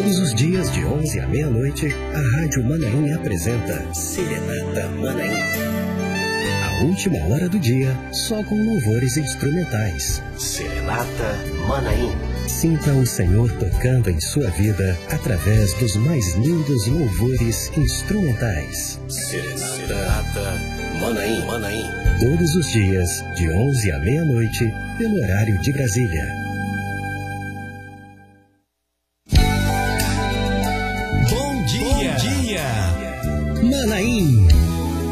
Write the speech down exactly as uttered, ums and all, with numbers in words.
Todos os dias, de onze à meia-noite, a Rádio Manaim apresenta Serenata Manaim. A última hora do dia, só com louvores instrumentais. Serenata Manaim. Sinta o Senhor tocando em sua vida através dos mais lindos louvores instrumentais. Serenata Manaim. Manaim. Todos os dias, de onze à meia-noite, pelo horário de Brasília.